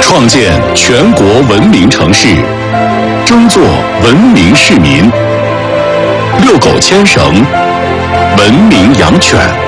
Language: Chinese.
创建全国文明城市，争做文明市民。遛狗牵绳，文明养犬。